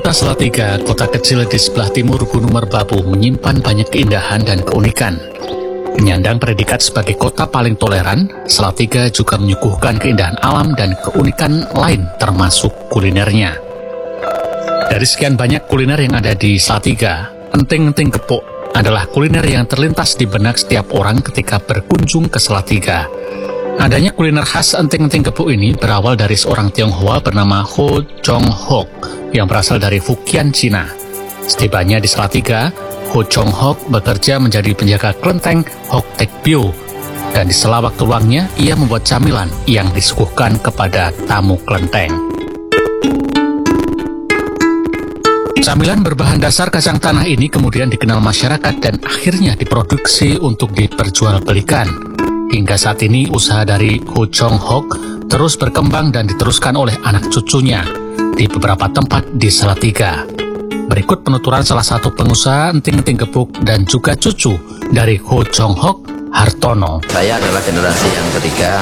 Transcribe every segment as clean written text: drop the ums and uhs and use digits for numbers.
Kota Salatiga, kota kecil di sebelah timur Gunung Merbabu, menyimpan banyak keindahan dan keunikan. Menyandang predikat sebagai kota paling toleran, Salatiga juga menyuguhkan keindahan alam dan keunikan lain termasuk kulinernya. Dari sekian banyak kuliner yang ada di Salatiga, enting-enting gepuk adalah kuliner yang terlintas di benak setiap orang ketika berkunjung ke Salatiga. Adanya kuliner khas enting-enting gepuk ini berawal dari seorang Tionghoa bernama Ho Chong Hok yang berasal dari Fujian, Cina. Setibanya di Salatiga, Ho Chong Hok bekerja menjadi penjaga kelenteng Hok Tek Bio, dan di sela waktu luangnya ia membuat camilan yang disuguhkan kepada tamu kelenteng. Camilan berbahan dasar kacang tanah ini kemudian dikenal masyarakat dan akhirnya diproduksi untuk diperjualbelikan. Hingga saat ini usaha dari Ho Chong Hok terus berkembang dan diteruskan oleh anak cucunya di beberapa tempat di Salatiga. Berikut penuturan salah satu pengusaha enting-enting gepuk dan juga cucu dari Ho Chong Hok, Hartono. Saya adalah generasi yang ketiga.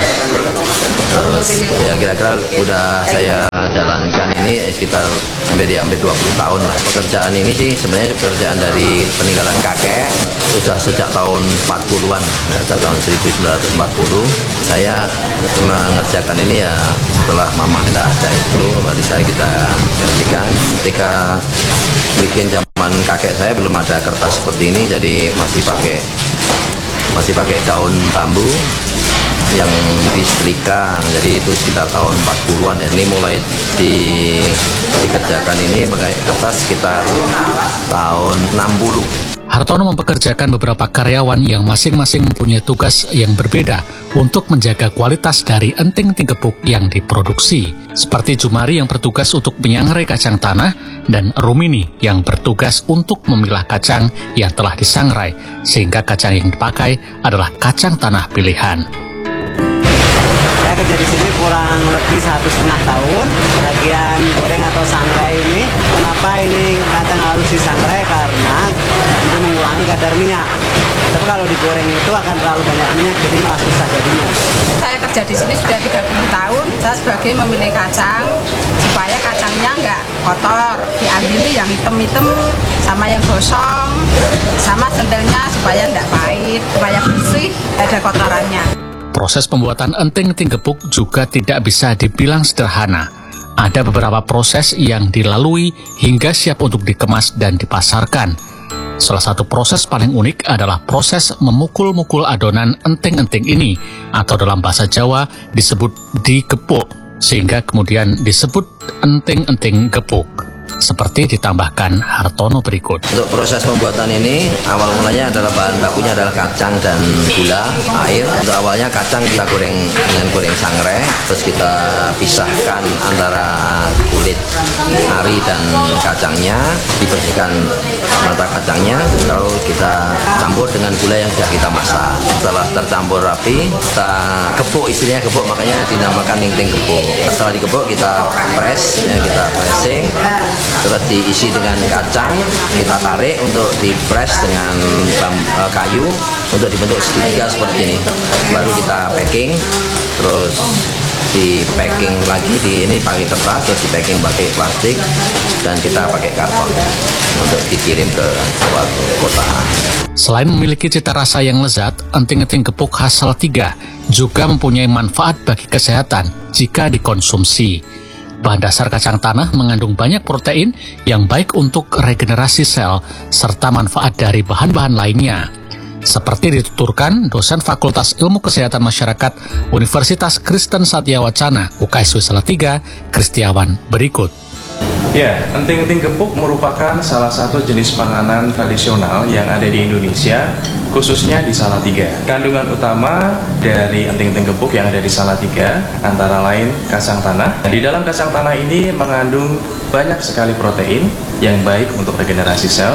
Ya kira-kira udah saya jalankan ini sekitar hampir 20 tahun lah. Pekerjaan ini sih sebenarnya pekerjaan dari peninggalan kakek. Sudah sejak tahun 40-an, sejak tahun 1940 saya mengerjakan ini ya setelah mama tidak ada itu, berarti saya kita kerjakan. Ketika bikin zaman kakek saya belum ada kertas seperti ini, jadi masih pakai daun bambu yang disetrika, jadi itu sekitar tahun 40-an. Ini mulai dikerjakan ini pakai kertas sekitar tahun 60. Hartono mempekerjakan beberapa karyawan yang masing-masing mempunyai tugas yang berbeda untuk menjaga kualitas dari enting-enting gepuk yang diproduksi. Seperti Jumari yang bertugas untuk menyangrai kacang tanah dan Rumini yang bertugas untuk memilah kacang yang telah disangrai, sehingga kacang yang dipakai adalah kacang tanah pilihan. Saya kerja di sini kurang lebih 1,5 tahun. Bagian goreng atau sangrai ini, kenapa ini kacang harus disangrai? Karena itu mengurangi kadar minyak. Tapi kalau digoreng itu akan terlalu banyak minyak, jadi malah susah jadinya. Saya kerja di sini sudah 30 tahun. Saya sebagai memilih kacang supaya kacangnya nggak kotor. Diambil yang hitam-hitam sama yang gosong, sama sendalnya supaya nggak pahit, supaya bersih, ada kotorannya. Proses pembuatan enting-enting gepuk juga tidak bisa dibilang sederhana. Ada beberapa proses yang dilalui hingga siap untuk dikemas dan dipasarkan. Salah satu proses paling unik adalah proses memukul-mukul adonan enting-enting ini, atau dalam bahasa Jawa disebut digepuk, sehingga kemudian disebut enting-enting gepuk. Seperti ditambahkan Hartono berikut. Untuk proses pembuatan ini, awal mulanya adalah bahan bakunya adalah kacang dan gula, air. Untuk awalnya kacang kita goreng dengan goreng sangrai, terus kita pisahkan antara kulit ari dan kacangnya, dibersihkan mata kacangnya, lalu kita campur dengan gula yang sudah kita masak. Setelah tercampur rapi, kita gepuk, istilahnya gepuk, makanya dinamakan enting gepuk. Setelah digepuk kita press, ya, kita pressing. Terus diisi dengan kacang, kita tarik untuk di-press dengan kayu untuk dibentuk segitiga seperti ini. Baru kita packing, terus di packing lagi ini pakai kertas, terus di packing pakai plastik, dan kita pakai karton untuk dikirim ke suatu kota. Selain memiliki cita rasa yang lezat, enting-enting gepuk khas Salatiga juga mempunyai manfaat bagi kesehatan jika dikonsumsi. Bahan dasar kacang tanah mengandung banyak protein yang baik untuk regenerasi sel, serta manfaat dari bahan-bahan lainnya. Seperti dituturkan dosen Fakultas Ilmu Kesehatan Masyarakat Universitas Kristen Satya Wacana, UKSW Salatiga, Kristiawan berikut. Ya, enting-enting gepuk merupakan salah satu jenis panganan tradisional yang ada di Indonesia, khususnya di Salatiga. Kandungan utama dari enting-enting gepuk yang ada di Salatiga antara lain kacang tanah. Di dalam kacang tanah ini mengandung banyak sekali protein yang baik untuk regenerasi sel.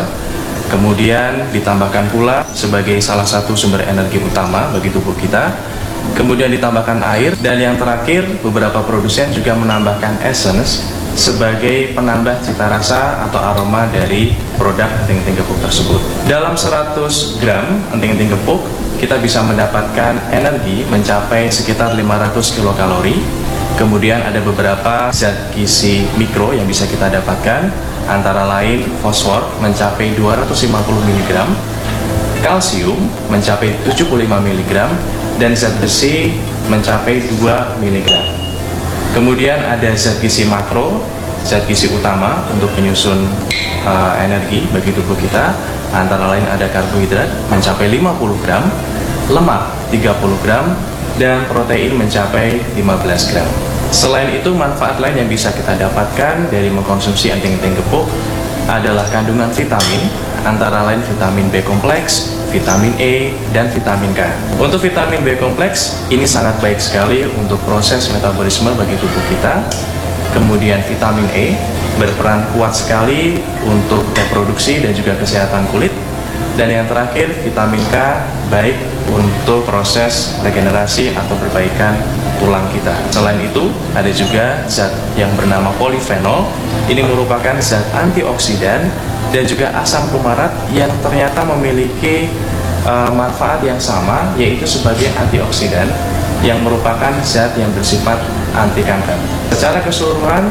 Kemudian ditambahkan pula sebagai salah satu sumber energi utama bagi tubuh kita. Kemudian ditambahkan air, dan yang terakhir beberapa produsen juga menambahkan essence sebagai penambah cita rasa atau aroma dari produk enting-enting gepuk tersebut. Dalam 100 gram enting-enting gepuk, kita bisa mendapatkan energi mencapai sekitar 500 kilokalori. Kemudian ada beberapa zat gizi mikro yang bisa kita dapatkan, antara lain fosfor mencapai 250 mg, kalsium mencapai 75 mg, dan zat besi mencapai 2 mg. Kemudian ada zat gizi makro, zat gizi utama untuk menyusun energi bagi tubuh kita, antara lain ada karbohidrat mencapai 50 gram, lemak 30 gram, dan protein mencapai 15 gram. Selain itu, manfaat lain yang bisa kita dapatkan dari mengkonsumsi anting-anting gepuk adalah kandungan vitamin, antara lain vitamin B kompleks, vitamin E, dan vitamin K. Untuk vitamin B kompleks, ini sangat baik sekali untuk proses metabolisme bagi tubuh kita. Kemudian vitamin E berperan kuat sekali untuk reproduksi dan juga kesehatan kulit. Dan yang terakhir, vitamin K baik untuk proses regenerasi atau perbaikan tulang kita. Selain itu, ada juga zat yang bernama polifenol. Ini merupakan zat antioksidan dan juga asam fumarat yang ternyata memiliki manfaat yang sama, yaitu sebagai antioksidan yang merupakan zat yang bersifat anti kanker. Secara keseluruhan,